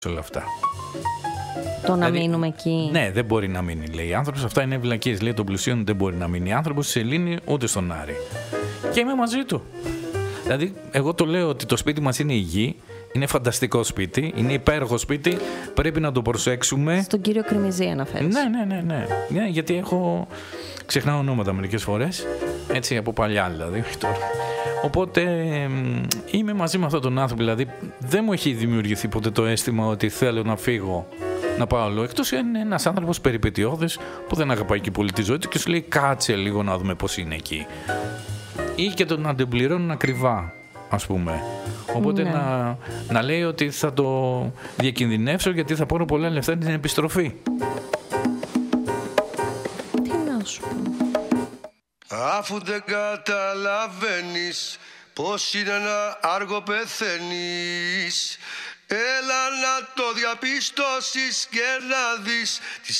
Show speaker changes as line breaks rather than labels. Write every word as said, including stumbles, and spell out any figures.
όλα αυτά.
Το να
δηλαδή,
μείνουμε εκεί.
Ναι, δεν μπορεί να μείνει, λέει άνθρωπος. Αυτά είναι βλακίες. Λέει των πλουσίων δεν μπορεί να μείνει άνθρωπος στη Σελήνη ούτε στον Άρη. Και είμαι μαζί του. Δηλαδή, εγώ το λέω ότι το σπίτι μας είναι η γη. Είναι φανταστικό σπίτι. Είναι υπέροχο σπίτι. Πρέπει να το προσέξουμε.
Στον κύριο Κρεμιζή αναφέρεις.
Ναι, ναι, ναι, ναι. ναι γιατί έχω. Ξεχνάω ονόματα μερικές φορές. Έτσι από παλιά δηλαδή. Τώρα. Οπότε είμαι μαζί με αυτόν τον άνθρωπο. Δηλαδή, δεν μου έχει δημιουργηθεί ποτέ το αίσθημα ότι θέλω να φύγω. Να πάω αλλού. Εκτός είναι ένας άνθρωπος περιπετειώδης που δεν αγαπάει και πολύ τη ζωή του και σου λέει κάτσε λίγο να δούμε πώς είναι εκεί. Ή και το να την πληρώνουν ακριβά, ας πούμε. Οπότε ναι. να, να λέει ότι θα το διακινδυνεύσω γιατί θα πάρω πολλά λεφτά την επιστροφή.
Τι να σου πω.
Αφού δεν καταλαβαίνεις πως είναι να άργο πεθαίνεις, έλα να το διαπιστώσεις και να δεις τις